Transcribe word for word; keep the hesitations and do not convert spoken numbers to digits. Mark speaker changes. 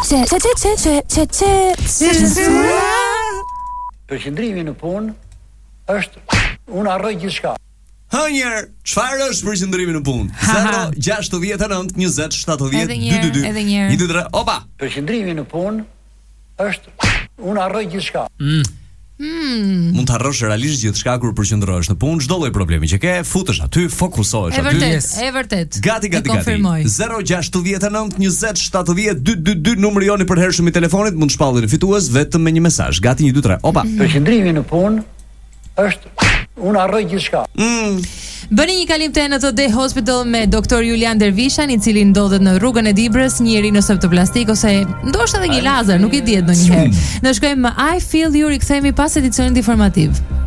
Speaker 1: Çe çe çe çe çe çe.
Speaker 2: Përqendrimi në punë është unë harroj gjithçka.
Speaker 3: Hënjer, çfarë është përqendrimi në punë? zero gjasht dhjetë nëntë njëzet shtatëdhjetë dy dy dy. një dy tre. Opa.
Speaker 2: Përqendrimi në punë është unë harroj gjithçka.
Speaker 3: Mm. Mm. Mund të harrosh realisht gjithçka kur përqendrohesh në punë, çdo lloj problemi që ke, futesh aty, fokusohesh aty.
Speaker 1: E vërtet, e vërtet.
Speaker 3: Gati, gati, gati. zero gjasht dhjetë nëntë njëzet shtatëdhjetë dy dy dy numri joni për hershëm i telefonit, mund të shpallni fitues vetëm me një mesazh. Gati, një dy tre. Opa.
Speaker 2: Mm. Përqendrimi në punë është unë harroj gjithçka.
Speaker 3: Mm.
Speaker 1: Bëni një kalim te në të Day Hospital me doktor Julian Dervishan, i cili ndodhet në rrugën e Dibrës, një ri në septoplastik ose ndoshta edhe një lazer, nuk i dihet ndonjëherë. Ne shkojmë I Feel You, rikthehemi pas edicionit informativ.